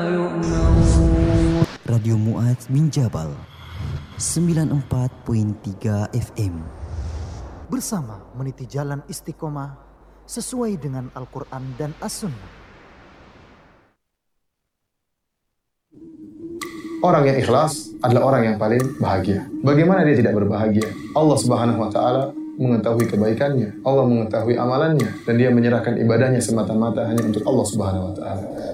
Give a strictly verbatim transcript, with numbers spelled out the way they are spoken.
Radio Mu'adz bin Jabal sembilan puluh empat perpuluhan tiga F M. Bersama meniti jalan istiqomah sesuai dengan Al-Quran dan As-Sunnah. Orang yang ikhlas adalah orang yang paling bahagia. Bagaimana dia tidak berbahagia? Allah Subhanahu wa taala mengetahui kebaikannya, Allah mengetahui amalannya, dan dia menyerahkan ibadahnya semata-mata hanya untuk Allah Subhanahu wa taala.